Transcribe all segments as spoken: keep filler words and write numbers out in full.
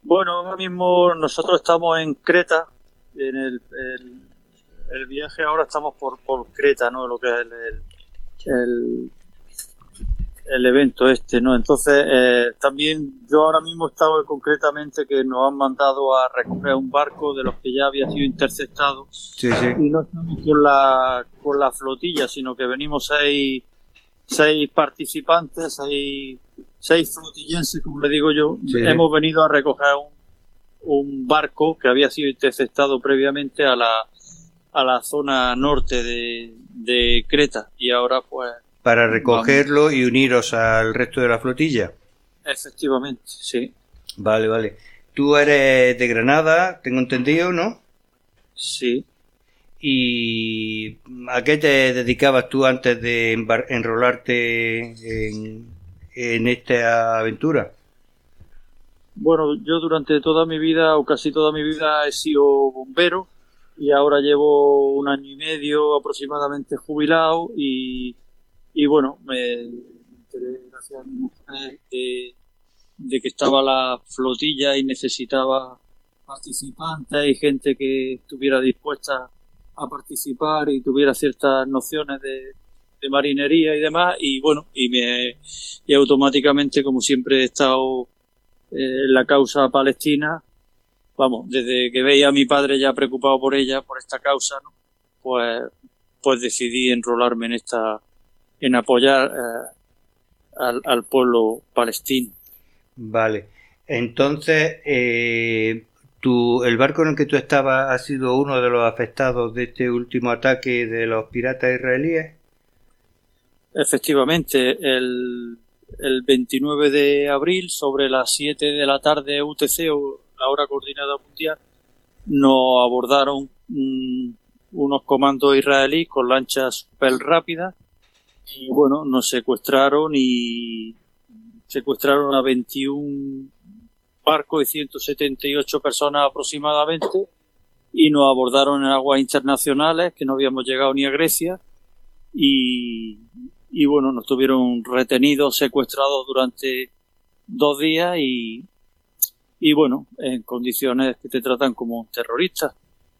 Bueno, ahora mismo nosotros estamos en Creta, en el, el, el viaje ahora estamos por, por Creta, ¿no? Lo que es el, el, el, el evento este, ¿no? Entonces, eh, también yo ahora mismo estaba concretamente que nos han mandado a recoger un barco de los que ya había sido interceptado. Sí, sí. Y no estamos con la, con la flotilla, sino que venimos seis, seis participantes, seis, seis flotillenses, como le digo yo. Sí. Hemos venido a recoger un, un barco que había sido interceptado previamente a la, a la zona norte de, de Creta. Y ahora, pues... Para recogerlo vamos. Y uniros al resto de la flotilla. Efectivamente, sí. Vale, vale. Tú eres de Granada, tengo entendido, ¿no? Sí. ¿Y a qué te dedicabas tú antes de enrolarte en, en esta aventura? Bueno, yo durante toda mi vida, o casi toda mi vida, he sido bombero y ahora llevo un año y medio aproximadamente jubilado y, y bueno, me enteré gracias a mi mujer de, de que estaba la flotilla y necesitaba participantes y gente que estuviera dispuesta a participar y tuviera ciertas nociones de, de marinería y demás, y bueno, y me y automáticamente, como siempre he estado eh, en la causa palestina, vamos, desde que veía a mi padre ya preocupado por ella, por esta causa, ¿no? pues pues decidí enrolarme en esta, en apoyar eh, al, al pueblo palestino. Vale, entonces eh... ¿Tú, el barco en el que tú estabas ha sido uno de los afectados de este último ataque de los piratas israelíes? Efectivamente, el, el veintinueve de abril, sobre las siete de la tarde U T C, o la hora coordinada mundial, nos abordaron um, unos comandos israelíes con lanchas super rápidas y bueno, nos secuestraron y secuestraron a veintiún barco de ciento setenta y ocho personas aproximadamente y nos abordaron en aguas internacionales, que no habíamos llegado ni a Grecia, y, y bueno, nos tuvieron retenidos, secuestrados durante dos días y, y bueno, en condiciones que te tratan como un terrorista.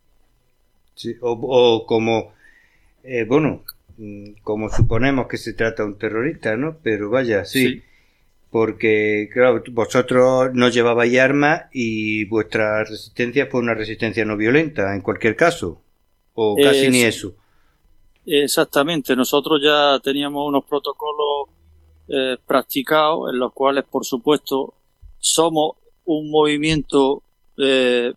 Sí, o, o como, eh, bueno, como suponemos que se trata de un terrorista, ¿no? Pero vaya, sí. sí. Porque, claro, vosotros no llevabais armas y vuestra resistencia fue una resistencia no violenta, en cualquier caso, o casi es, ni eso. Exactamente, nosotros ya teníamos unos protocolos eh, practicados, en los cuales, por supuesto, somos un movimiento eh,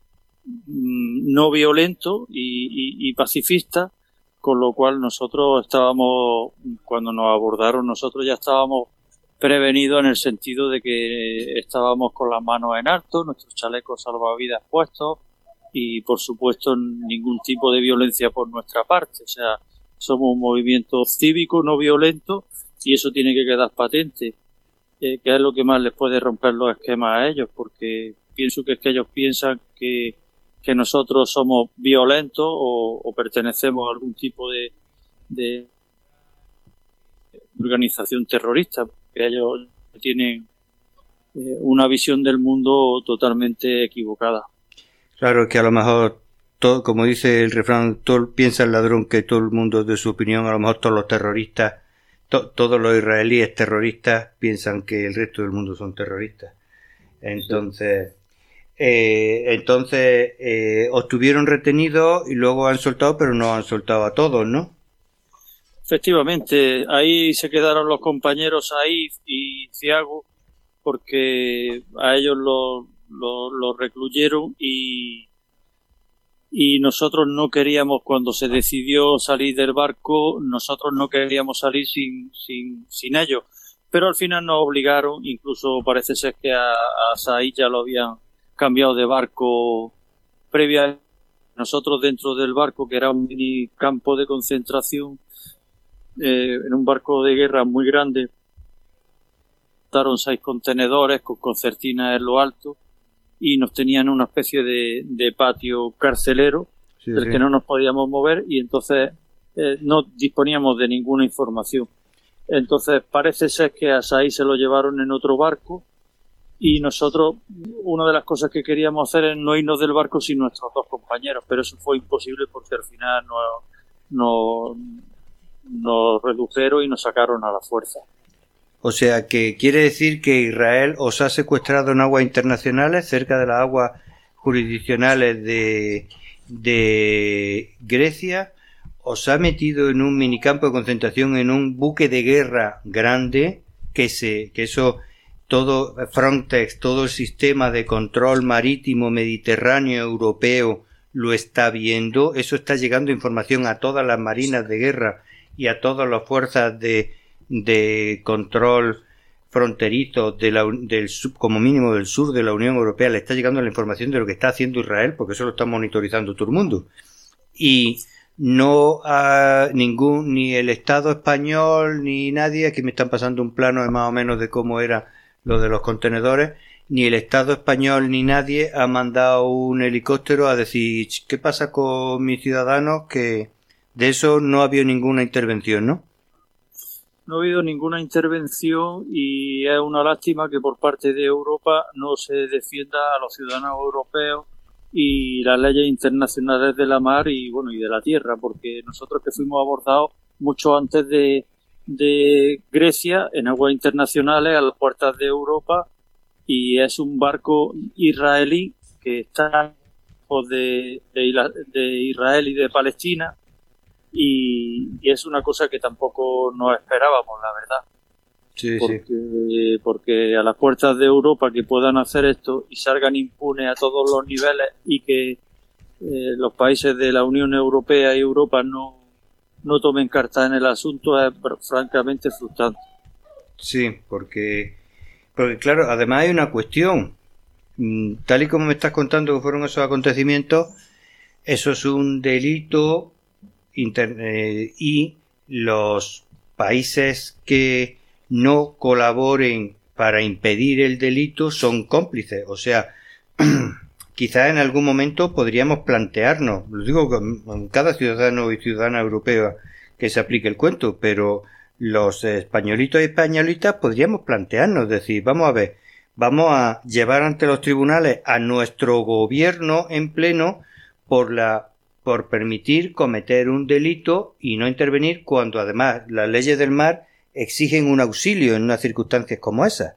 no violento y, y, y pacifista, con lo cual nosotros estábamos, cuando nos abordaron, nosotros ya estábamos prevenido en el sentido de que estábamos con las manos en alto, nuestros chalecos salvavidas puestos y por supuesto ningún tipo de violencia por nuestra parte. O sea, somos un movimiento cívico, no violento, y eso tiene que quedar patente, eh, que es lo que más les puede romper los esquemas a ellos, porque pienso que es que ellos piensan que, que nosotros somos violentos o, o pertenecemos a algún tipo de, de organización terrorista. Que ellos tienen eh, una visión del mundo totalmente equivocada. Claro, que a lo mejor, todo, como dice el refrán, todo piensa el ladrón que todo el mundo es de su opinión, a lo mejor todos los terroristas, to, todos los israelíes terroristas piensan que el resto del mundo son terroristas. Entonces, sí. eh, entonces eh, os tuvieron retenidos y luego han soltado, pero no han soltado a todos, ¿no? Efectivamente, ahí se quedaron los compañeros Said y Thiago, porque a ellos los lo, lo recluyeron y, y nosotros no queríamos, cuando se decidió salir del barco, nosotros no queríamos salir sin, sin, sin ellos, pero al final nos obligaron, incluso parece ser que a, a Said ya lo habían cambiado de barco previa. Nosotros dentro del barco, que era un mini campo de concentración, Eh, en un barco de guerra muy grande, estaron seis contenedores con concertinas en lo alto y nos tenían una especie de, de patio carcelero sí, del sí. que no nos podíamos mover y entonces eh, no disponíamos de ninguna información. Entonces parece ser que a Said se lo llevaron en otro barco y nosotros una de las cosas que queríamos hacer es no irnos del barco sin nuestros dos compañeros, pero eso fue imposible porque al final nos, nos, nos redujeron y nos sacaron a la fuerza. O sea, que quiere decir que Israel os ha secuestrado en aguas internacionales, cerca de las aguas jurisdiccionales de, de Grecia, os ha metido en un minicampo de concentración, en un buque de guerra grande, que se, que eso, todo Frontex, todo el sistema de control marítimo mediterráneo europeo lo está viendo. Eso está llegando información a todas las marinas de guerra y a todas las fuerzas de, de control fronterizo de la, del como mínimo del sur de la Unión Europea. Le está llegando la información de lo que está haciendo Israel, porque eso lo está monitorizando todo el mundo. Y no a ningún, ni el Estado español, ni nadie, aquí me están pasando un plano de más o menos de cómo era lo de los contenedores, ni el Estado español ni nadie ha mandado un helicóptero a decir ¿qué pasa con mis ciudadanos? Que de eso no ha habido ninguna intervención, ¿no? No ha habido ninguna intervención y es una lástima que por parte de Europa no se defienda a los ciudadanos europeos y las leyes internacionales de la mar y bueno y de la tierra, porque nosotros que fuimos abordados mucho antes de, de Grecia en aguas internacionales a las puertas de Europa, y es un barco israelí que está de, de, de Israel y de Palestina, y, y es una cosa que tampoco nos esperábamos, la verdad. Sí, porque, sí. porque a las puertas de Europa que puedan hacer esto y salgan impunes a todos los niveles y que eh, los países de la Unión Europea y Europa no, no tomen carta en el asunto es francamente frustrante. Sí, porque, porque claro, además hay una cuestión. Tal y como me estás contando que fueron esos acontecimientos, eso es un delito inter, eh, y los países que no colaboren para impedir el delito son cómplices. O sea, quizás en algún momento podríamos plantearnos, lo digo con cada ciudadano y ciudadana europea que se aplique el cuento, pero los españolitos y españolitas podríamos plantearnos, decir, vamos a ver, vamos a llevar ante los tribunales a nuestro gobierno en pleno por la por permitir cometer un delito y no intervenir cuando además las leyes del mar exigen un auxilio en unas circunstancias como esas.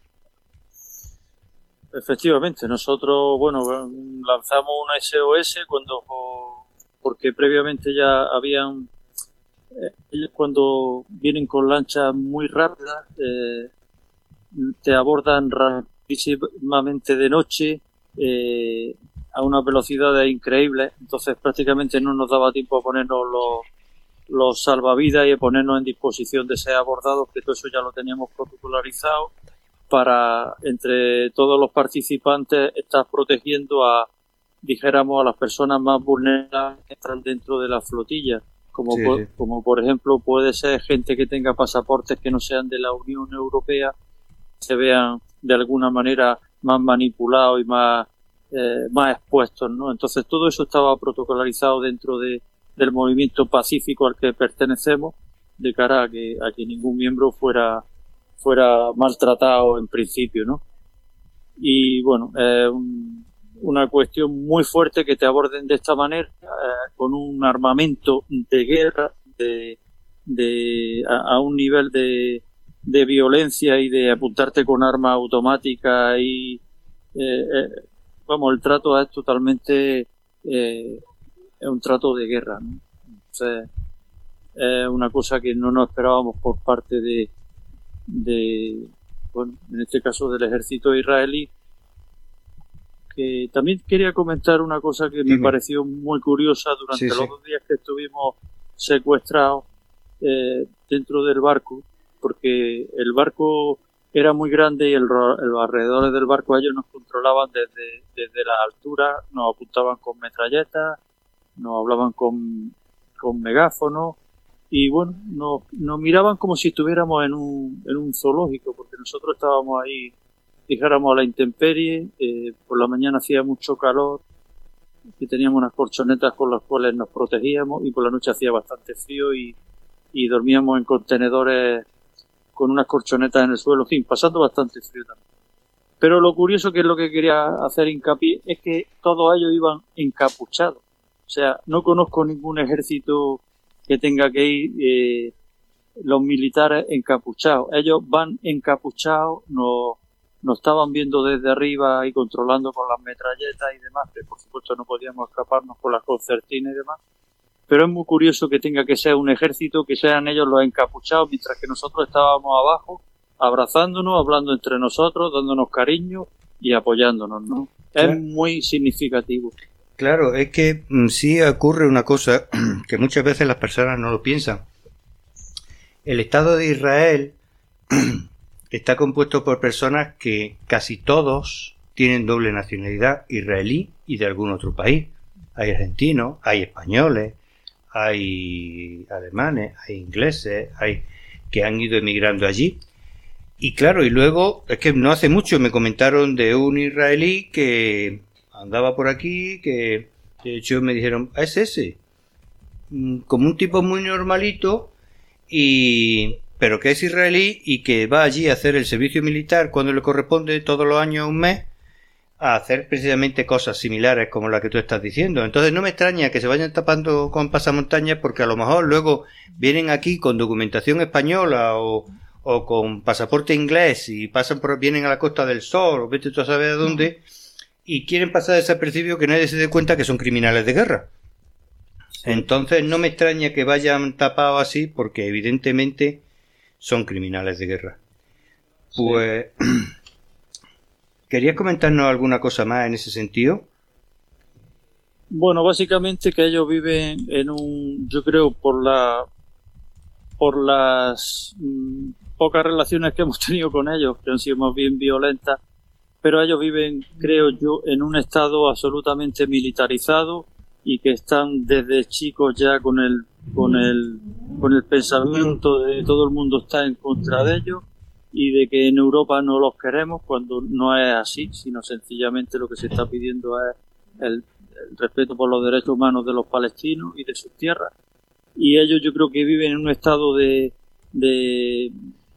Efectivamente, nosotros, bueno, lanzamos una S O S cuando, porque previamente ya habían, ellos cuando vienen con lanchas muy rápidas, eh, te abordan rapidísimamente de noche, eh, a unas velocidades increíbles, entonces prácticamente no nos daba tiempo a ponernos los los salvavidas y a ponernos en disposición de ser abordados, que todo eso ya lo teníamos protocolarizado para, entre todos los participantes, estar protegiendo a, dijéramos, a las personas más vulnerables que están dentro de la flotilla, como, sí, por, sí. como por ejemplo puede ser gente que tenga pasaportes que no sean de la Unión Europea, se vean de alguna manera más manipulados y más, eh, más expuestos, ¿no? Entonces todo eso estaba protocolarizado dentro de del movimiento pacífico al que pertenecemos, de cara a que, a que ningún miembro fuera fuera maltratado en principio, ¿no? Y bueno, es un, una cuestión muy fuerte que te aborden de esta manera, eh, con un armamento de guerra, de, de a, a un nivel de, de violencia y de apuntarte con armas automáticas y eh, eh, vamos, el trato es totalmente eh, es un trato de guerra, ¿no? Entonces, es una cosa que no nos esperábamos por parte de, de, bueno, en este caso del ejército israelí. Que también quería comentar una cosa que Dime. me pareció muy curiosa durante Sí, sí. los dos días que estuvimos secuestrados eh, dentro del barco, porque el barco era muy grande y el, los alrededores del barco ellos nos controlaban desde, desde la altura, nos apuntaban con metralletas, nos hablaban con, con megáfonos y bueno, nos, nos miraban como si estuviéramos en un, en un zoológico, porque nosotros estábamos ahí, dijéramos, a la intemperie, eh, por la mañana hacía mucho calor y teníamos unas colchonetas con las cuales nos protegíamos y por la noche hacía bastante frío y, y dormíamos en contenedores con unas colchonetas en el suelo, en fin, pasando bastante frío también. Pero lo curioso, que es lo que quería hacer hincapié, es que todos ellos iban encapuchados. O sea, no conozco ningún ejército que tenga que ir eh, los militares encapuchados. Ellos van encapuchados, nos, nos estaban viendo desde arriba y controlando con las metralletas y demás, que por supuesto no podíamos escaparnos con las concertinas y demás. Pero es muy curioso que tenga que ser un ejército, que sean ellos los encapuchados, mientras que nosotros estábamos abajo, abrazándonos, hablando entre nosotros, dándonos cariño y apoyándonos, ¿no? Claro. Es muy significativo. Claro, es que mm, sí ocurre una cosa que muchas veces las personas no lo piensan. El Estado de Israel está compuesto por personas que casi todos tienen doble nacionalidad, israelí y de algún otro país. Hay argentinos, hay españoles, hay alemanes, hay ingleses, hay que han ido emigrando allí. Y claro, y luego, es que no hace mucho me comentaron de un israelí que andaba por aquí, que de hecho me dijeron, es ese, como un tipo muy normalito, y pero que es israelí y que va allí a hacer el servicio militar cuando le corresponde todos los años un mes, a hacer precisamente cosas similares como la que tú estás diciendo. Entonces no me extraña que se vayan tapando con pasamontañas, porque a lo mejor luego vienen aquí con documentación española o, o con pasaporte inglés y pasan por, vienen a la Costa del Sol o vete tú a saber a dónde, y quieren pasar desapercibido, que nadie se dé cuenta que son criminales de guerra. Entonces no me extraña que vayan tapados así, porque evidentemente son criminales de guerra. Pues sí. ¿Querías comentarnos alguna cosa más en ese sentido? Bueno, básicamente que ellos viven en un, yo creo, por la por las mmm, pocas relaciones que hemos tenido con ellos, que han sido más bien violentas, pero ellos viven, creo yo, en un estado absolutamente militarizado, y que están desde chicos ya con el con el con el pensamiento de todo el mundo está en contra de ellos, y de que en Europa no los queremos, cuando no es así, sino sencillamente lo que se está pidiendo es el, el respeto por los derechos humanos de los palestinos y de sus tierras. Y ellos, yo creo que viven en un estado de de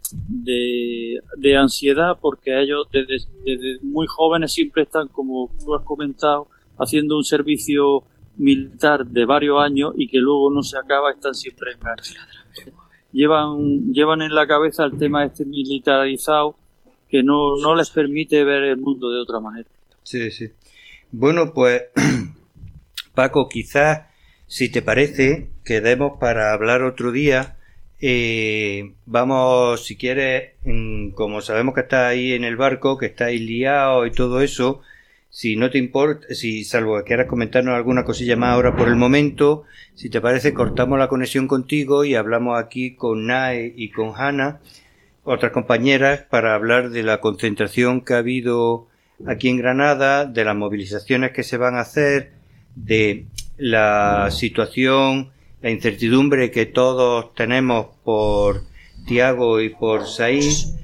de, de ansiedad, porque ellos desde, desde muy jóvenes siempre están, como tú has comentado, haciendo un servicio militar de varios años y que luego no se acaba, están siempre en guerra. Llevan, llevan en la cabeza el tema este militarizado, que no, no les permite ver el mundo de otra manera. Sí, sí. Bueno, pues Paco, quizás, si te parece, quedemos para hablar otro día. Eh, vamos, si quieres, mm, como sabemos que estás ahí en el barco, que estáis liados y todo eso, si no te importa, si salvo que quieras comentarnos alguna cosilla más ahora por el momento, si te parece, cortamos la conexión contigo y hablamos aquí con Nae y con Hanna, otras compañeras, para hablar de la concentración que ha habido aquí en Granada, de las movilizaciones que se van a hacer, de la situación, la incertidumbre que todos tenemos por Tiago y por Said.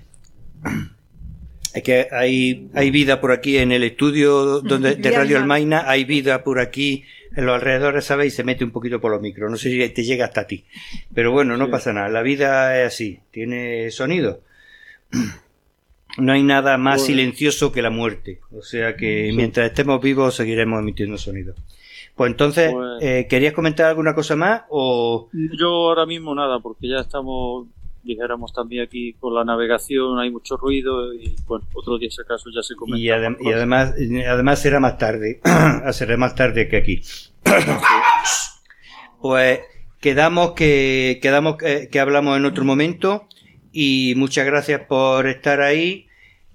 Es que hay, hay vida por aquí en el estudio donde, de Radio Almaina, hay vida por aquí en los alrededores, ¿sabes? Y se mete un poquito por los micros. No sé si te llega hasta ti. Pero bueno, no sí. pasa nada. La vida es así. Tiene sonido. No hay nada más bueno. silencioso que la muerte. O sea que sí. mientras estemos vivos seguiremos emitiendo sonido. Pues entonces, pues, eh, ¿querías comentar alguna cosa más? O yo ahora mismo nada, porque ya estamos, dijéramos, también aquí con la navegación, hay mucho ruido y bueno, otro día si acaso ya se comenta. Y, adem- y además, además será más tarde, será más tarde que aquí. Pues quedamos que quedamos que, que hablamos en otro momento, y muchas gracias por estar ahí.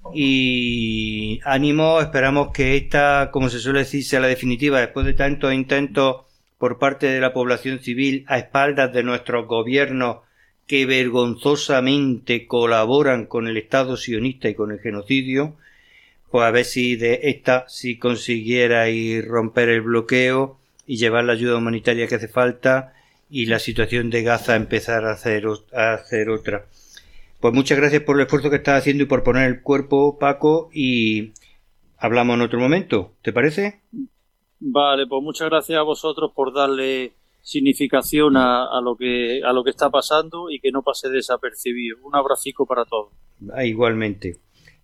Y ánimo, esperamos que esta, como se suele decir, sea la definitiva, después de tantos intentos por parte de la población civil a espaldas de nuestros gobiernos que vergonzosamente colaboran con el Estado sionista y con el genocidio. Pues a ver si de esta, si consiguiera ir romper el bloqueo y llevar la ayuda humanitaria que hace falta, y la situación de Gaza empezar a hacer, a hacer otra. Pues muchas gracias por el esfuerzo que estás haciendo y por poner el cuerpo, Paco, y hablamos en otro momento, ¿te parece? Vale, pues muchas gracias a vosotros por darle significación a, a lo que a lo que está pasando y que no pase desapercibido. Un abracico para todos. Ah, igualmente.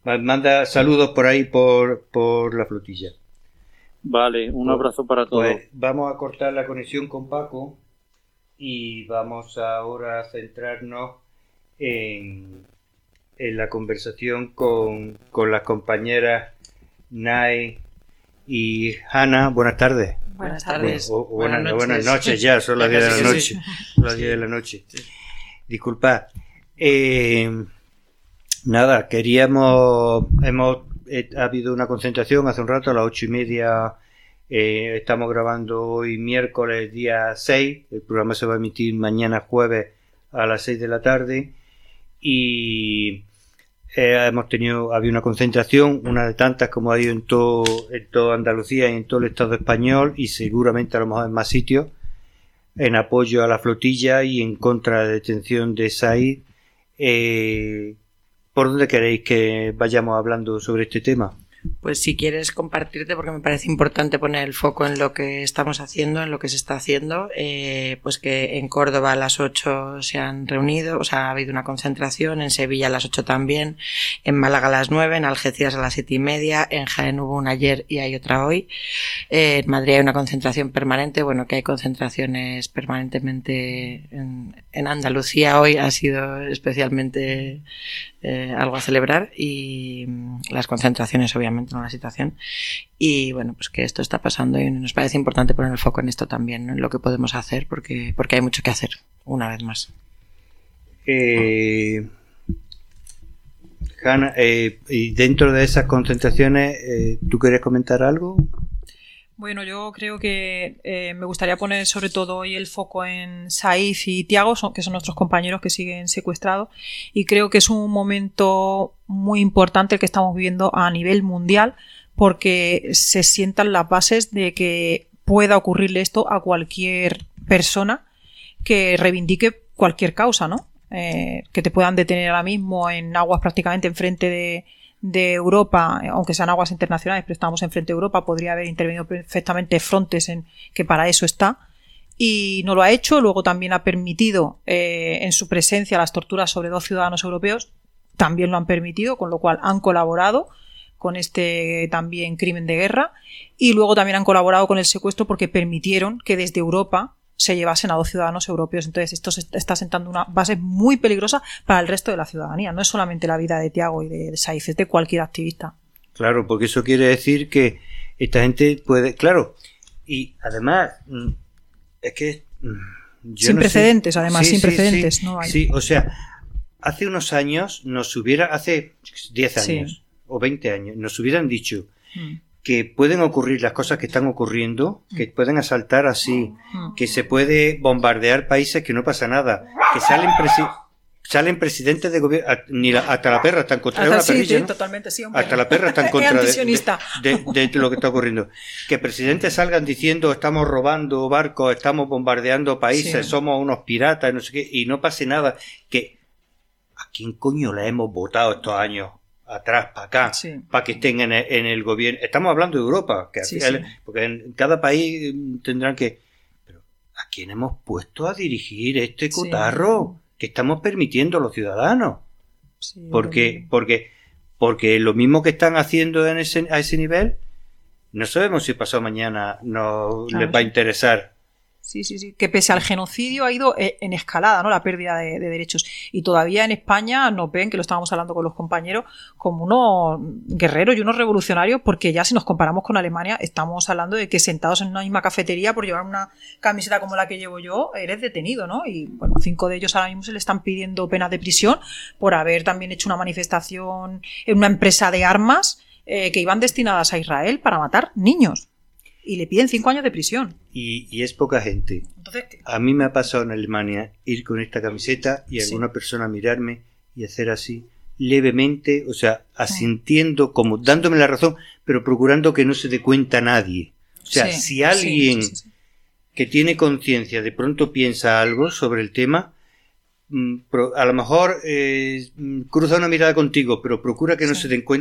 Manda saludos por ahí por, por la flotilla. Vale, un pues, abrazo para todos. Pues vamos a cortar la conexión con Paco y vamos ahora a centrarnos en, en la conversación con, con las compañeras Nay y Hanna. Buenas tardes. Buenas tardes. O, o buenas, buenas, noches. buenas noches ya, son las diez de la noche. Son las diez de la noche. Disculpad. Eh, nada, queríamos, hemos, eh, ha habido una concentración hace un rato a las ocho y media. Eh, estamos grabando hoy miércoles día seis. El programa se va a emitir mañana jueves a las seis de la tarde. Y eh, hemos tenido, había una concentración, una de tantas como ha habido en todo, en toda Andalucía y en todo el Estado español, y seguramente a lo mejor en más sitios, en apoyo a la flotilla y en contra de la detención de Said. Eh, ¿Por dónde queréis que vayamos hablando sobre este tema? Pues si quieres compartirte, porque me parece importante poner el foco en lo que estamos haciendo, en lo que se está haciendo, eh, pues que en Córdoba a las ocho se han reunido, o sea, ha habido una concentración, en Sevilla a las ocho también, en Málaga a las nueve, en Algeciras a las siete y media, en Jaén hubo una ayer y hay otra hoy, eh, en Madrid hay una concentración permanente, bueno, que hay concentraciones permanentemente en, en Andalucía hoy ha sido especialmente eh, algo a celebrar, y las concentraciones obviamente en la situación, y bueno, pues que esto está pasando y nos parece importante poner el foco en esto también, ¿no? En lo que podemos hacer, porque porque hay mucho que hacer, una vez más. Eh, Hanna, eh, y dentro de esas concentraciones, eh, ¿tú quieres comentar algo? Bueno, yo creo que eh, me gustaría poner sobre todo hoy el foco en Saif y Tiago, son, que son nuestros compañeros que siguen secuestrados, y creo que es un momento muy importante el que estamos viviendo a nivel mundial, porque se sientan las bases de que pueda ocurrirle esto a cualquier persona que reivindique cualquier causa, ¿no? Eh, que te puedan detener ahora mismo en aguas prácticamente enfrente de de Europa, aunque sean aguas internacionales, pero estamos enfrente de Europa, podría haber intervenido perfectamente Frontex, en que para eso está, y no lo ha hecho. Luego también ha permitido eh, en su presencia las torturas sobre dos ciudadanos europeos, también lo han permitido, con lo cual han colaborado con este también crimen de guerra, y luego también han colaborado con el secuestro porque permitieron que desde Europa se llevasen a dos ciudadanos europeos. Entonces esto se está sentando una base muy peligrosa para el resto de la ciudadanía. No es solamente la vida de Tiago y de Saif, es de cualquier activista. Claro, porque eso quiere decir que esta gente puede... Claro, y además es que... Yo sin no precedentes, sé. además, sí, sin sí, precedentes. Sí, no hay. sí, o sea, hace unos años nos hubiera... Hace diez años sí. o veinte años nos hubieran dicho... Mm. que pueden ocurrir las cosas que están ocurriendo, que pueden asaltar así, que se puede bombardear países que no pasa nada, que salen presi- salen presidentes de gobierno, ni la, hasta la perra está en contra, hasta, una sí, perrilla, sí, ¿no? Totalmente, sí, hasta la perra está en contra de, de, de, de lo que está ocurriendo, que presidentes salgan diciendo estamos robando barcos, estamos bombardeando países, sí. somos unos piratas, no sé qué, y no pase nada, que ¿a quién coño le hemos votado estos años atrás para acá, sí. para que estén en el, en el gobierno? Estamos hablando de Europa, que sí, final, sí. porque en cada país tendrán que... Pero ¿a quién hemos puesto a dirigir este cotarro sí. que estamos permitiendo los ciudadanos? Sí, porque, porque, porque lo mismo que están haciendo en ese, a ese nivel, no sabemos si pasado mañana no claro. les va a interesar. Sí, sí, sí, que pese al genocidio ha ido en escalada, ¿no? La pérdida de, de derechos. Y todavía en España nos ven, que lo estábamos hablando con los compañeros, como unos guerreros y unos revolucionarios, porque ya si nos comparamos con Alemania, estamos hablando de que sentados en una misma cafetería por llevar una camiseta como la que llevo yo, eres detenido, ¿no? Y bueno, cinco de ellos ahora mismo se le están pidiendo penas de prisión por haber también hecho una manifestación en una empresa de armas eh, que iban destinadas a Israel para matar niños. Y le piden cinco años de prisión. Y, y es poca gente. Entonces, a mí me ha pasado en Alemania ir con esta camiseta y alguna sí. persona mirarme y hacer así levemente, o sea, asintiendo, como dándome la razón, pero procurando que no se dé cuenta nadie. O sea, sí, si alguien sí, sí, sí, sí. que tiene conciencia de pronto piensa algo sobre el tema, a lo mejor eh, cruza una mirada contigo, pero procura que no sí. se den cuenta,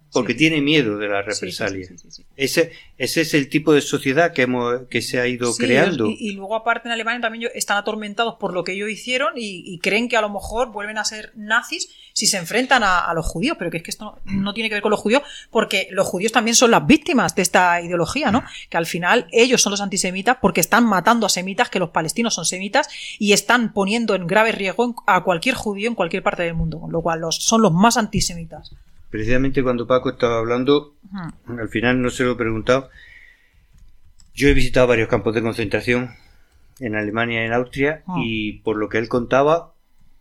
porque sí. tiene miedo de la represalia. Sí, sí, sí, sí, sí. Ese, ese es el tipo de sociedad que hemos, que se ha ido sí, creando. Y, y luego aparte en Alemania también están atormentados por lo que ellos hicieron y, y creen que a lo mejor vuelven a ser nazis si se enfrentan a, a los judíos, pero que es que esto no, no tiene que ver con los judíos, porque los judíos también son las víctimas de esta ideología, ¿no? Que al final ellos son los antisemitas porque están matando a semitas, que los palestinos son semitas, y están poniendo en grave riesgo a cualquier judío en cualquier parte del mundo, con lo cual los, son los más antisemitas. Precisamente cuando Paco estaba hablando, uh-huh. al final no se lo he preguntado, yo he visitado varios campos de concentración en Alemania y en Austria, uh-huh. y por lo que él contaba,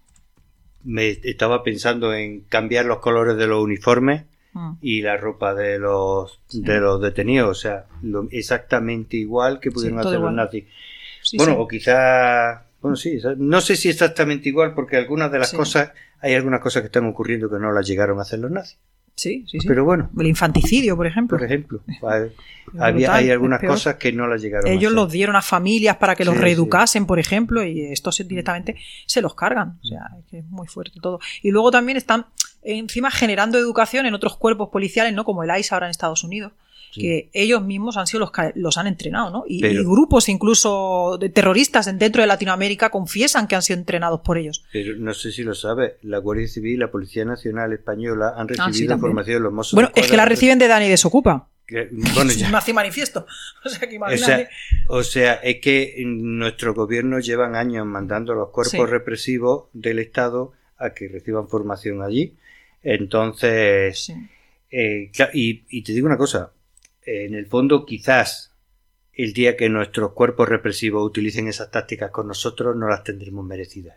me estaba pensando en cambiar los colores de los uniformes uh-huh. y la ropa de los sí. de los detenidos, o sea, lo, exactamente igual que pudieron sí, hacer igual. los nazis. Sí, bueno, sí. o quizás, bueno, sí, no sé si exactamente igual, porque algunas de las sí. cosas, hay algunas cosas que están ocurriendo que no las llegaron a hacer los nazis. Sí, sí, sí. Pero bueno. El infanticidio, por ejemplo. Por ejemplo. Hay, había, hay algunas cosas que no las llegaron Ellos a hacer. Ellos los dieron a familias para que sí, los reeducasen, sí. por ejemplo, y estos directamente se los cargan. O sea, es que es muy fuerte todo. Y luego también están encima generando educación en otros cuerpos policiales, ¿no? Como el I C E ahora en Estados Unidos. Sí. Que ellos mismos han sido los que los han entrenado, ¿no? Y, pero, y grupos incluso de terroristas dentro de Latinoamérica confiesan que han sido entrenados por ellos. Pero no sé si lo sabes, la Guardia Civil y la Policía Nacional Española han recibido ah, sí, información de los Mossos. Bueno, es que la reciben de Dani Desocupa. Que, bueno, ya. Nazi manifiesto. O sea, que imagínate. O sea, o sea, es que nuestros gobiernos llevan años mandando a los cuerpos sí. represivos del Estado a que reciban formación allí. Entonces, sí. eh, y, y te digo una cosa. En el fondo, quizás el día que nuestros cuerpos represivos utilicen esas tácticas con nosotros, no las tendremos merecidas.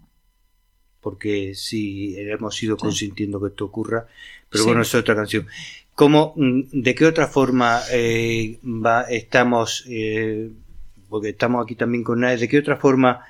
Porque sí, hemos ido consintiendo que esto ocurra. Pero sí. bueno, eso es otra canción. ¿Cómo, de qué otra forma eh, va, estamos, eh, porque estamos aquí también con nadie, de qué otra forma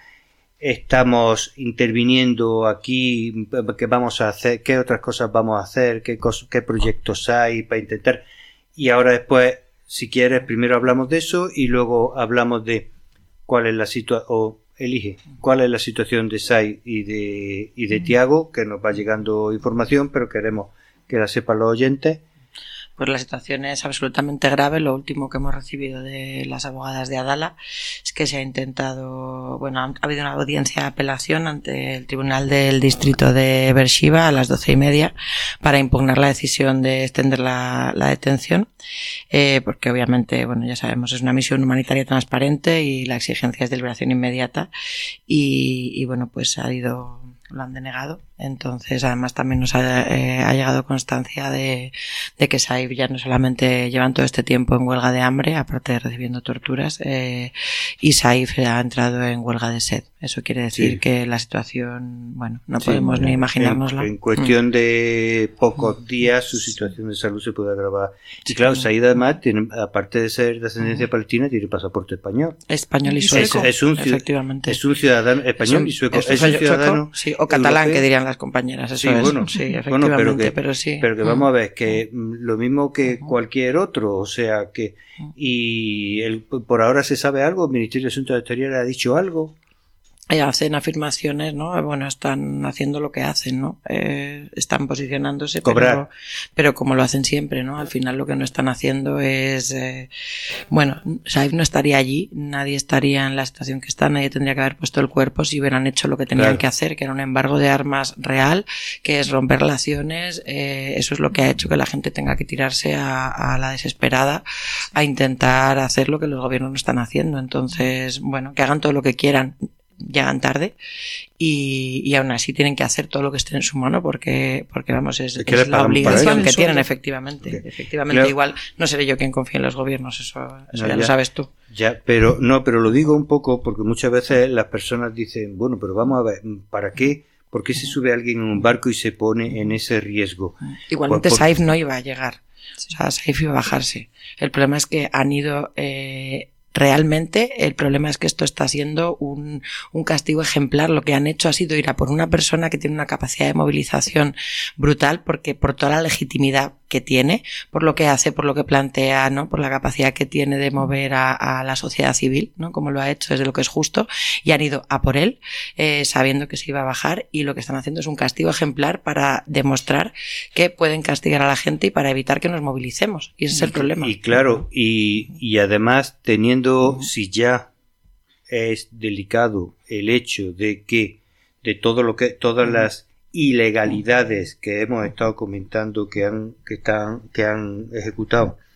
estamos interviniendo aquí? ¿Qué vamos a hacer? ¿Qué otras cosas vamos a hacer? ¿Qué, cos- qué proyectos hay para intentar? Y ahora después, si quieres, primero hablamos de eso y luego hablamos de cuál es la situación, o elige, cuál es la situación de S A I y de, y de Tiago, que nos va llegando información, pero queremos que la sepan los oyentes. Pues la situación es absolutamente grave. Lo último que hemos recibido de las abogadas de Adala es que se ha intentado, bueno, ha habido una audiencia de apelación ante el Tribunal del Distrito de Beersheba a las doce y media para impugnar la decisión de extender la, la detención, eh, porque obviamente, bueno, ya sabemos, es una misión humanitaria transparente y la exigencia es de liberación inmediata y, y bueno, pues ha ido, lo han denegado. Entonces, además, también nos ha, eh, ha llegado constancia de, de que S A I ya no solamente llevan todo este tiempo en huelga de hambre, aparte de recibiendo torturas, eh, y S A I ha entrado en huelga de sed. Eso quiere decir sí. que la situación, bueno, no sí, podemos bueno, ni imaginárnosla. En, en cuestión mm. de pocos días, su situación de salud se puede agravar. Y claro, S A I además, tiene, aparte de ser de ascendencia mm. palestina, tiene pasaporte español. Español y sueco, es, es un, efectivamente. Es un ciudadano español es un, y sueco. Es, es un ciudadano sueco, sí, o catalán, europeo. Que dirían las compañeras. Eso sí, es. bueno, sí, efectivamente, bueno, pero que, pero sí. Pero que vamos a ver, que lo mismo que cualquier otro, o sea, que y el, por ahora se sabe algo, el Ministerio de Asuntos Exteriores ha dicho algo. Hacen afirmaciones, ¿no? Bueno, están haciendo lo que hacen, ¿no? Eh, están posicionándose, Cobrar. Pero, pero como lo hacen siempre, ¿no? Al final lo que no están haciendo es, eh, bueno, S A I F no estaría allí, nadie estaría en la situación que está, nadie tendría que haber puesto el cuerpo si hubieran hecho lo que tenían claro. que hacer, que era un embargo de armas real, que es romper relaciones, eh, eso es lo que ha hecho que la gente tenga que tirarse a, a la desesperada a intentar hacer lo que los gobiernos no están haciendo. Entonces, bueno, que hagan todo lo que quieran. Llegan tarde y, y aún así tienen que hacer todo lo que esté en su mano porque, porque vamos, es, es, es la obligación que tienen, efectivamente. Okay. Efectivamente, claro. Igual no seré yo quien confíe en los gobiernos, eso, eso no, ya, ya lo sabes tú. Ya, pero no, pero lo digo un poco porque muchas veces las personas dicen, bueno, pero vamos a ver, ¿para qué? ¿Por qué se sube alguien en un barco y se pone en ese riesgo? Igualmente por, por... S A I F no iba a llegar. O sea, S A I F iba a bajarse. El problema es que han ido, eh, realmente el problema es que esto está siendo un, un castigo ejemplar. Lo que han hecho ha sido ir a por una persona que tiene una capacidad de movilización brutal, porque por toda la legitimidad que tiene, por lo que hace, por lo que plantea, ¿no? Por la capacidad que tiene de mover a, a la sociedad civil, ¿no? Como lo ha hecho desde lo que es justo, y han ido a por él, eh, sabiendo que se iba a bajar, y lo que están haciendo es un castigo ejemplar para demostrar que pueden castigar a la gente y para evitar que nos movilicemos, y ese es el problema. Y claro, y, y además teniendo, uh-huh. si ya es delicado el hecho de que de todo lo que, todas uh-huh. las ilegalidades que hemos estado comentando que han que están que han ejecutado